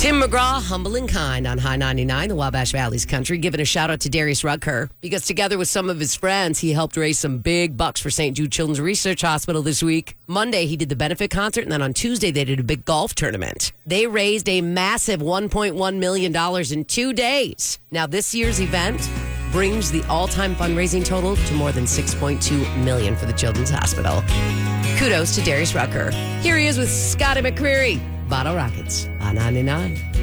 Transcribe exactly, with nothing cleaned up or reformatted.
Tim McGraw, humble and kind on High ninety-nine, the Wabash Valley's country, giving a shout out to Darius Rutker because together with some of his friends, he helped raise some big bucks for Saint Jude Children's Research Hospital this week. Monday, he did the benefit concert, and then on Tuesday, they did a big golf tournament. They raised a massive one point one million dollars in two days. Now, this year's event brings the all-time fundraising total to more than six point two million dollars for the Children's Hospital. Kudos to Darius Rucker. Here he is with Scotty McCreery. Bottle Rockets on ninety-nine.